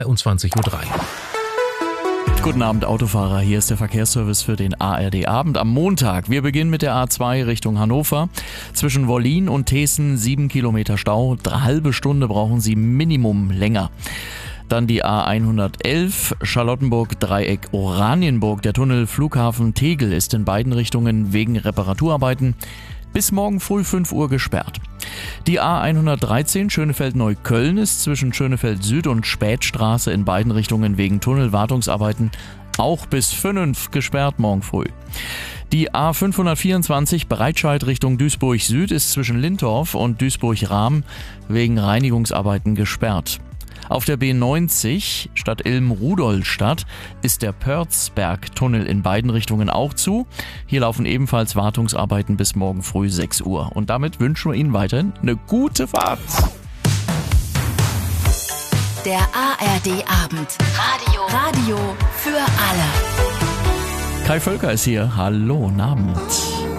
Um 20:03 Uhr. Guten Abend, Autofahrer. Hier ist der Verkehrsservice für den ARD-Abend am Montag. Wir beginnen mit der A2 Richtung Hannover. Zwischen Wollin und Teeßen 7 Kilometer Stau. 3,5 Stunden brauchen Sie Minimum länger. Dann die A111 Charlottenburg-Dreieck Oranienburg. Der Tunnel Flughafen Tegel ist in beiden Richtungen wegen Reparaturarbeiten bis morgen früh 5 Uhr gesperrt. Die A113 Schönefeld-Neukölln ist zwischen Schönefeld Süd und Spätstraße in beiden Richtungen wegen Tunnelwartungsarbeiten auch bis 5 gesperrt morgen früh. Die A524 Breitscheid Richtung Duisburg Süd ist zwischen Lintorf und Duisburg-Rahm wegen Reinigungsarbeiten gesperrt. Auf der B90 Stadt Ilm-Rudolstadt ist der Pörzberg-Tunnel in beiden Richtungen auch zu. Hier laufen ebenfalls Wartungsarbeiten bis morgen früh 6 Uhr. Und damit wünschen wir Ihnen weiterhin eine gute Fahrt. Der ARD-Abend. Radio für alle. Kai Völker ist hier. Hallo, guten Abend.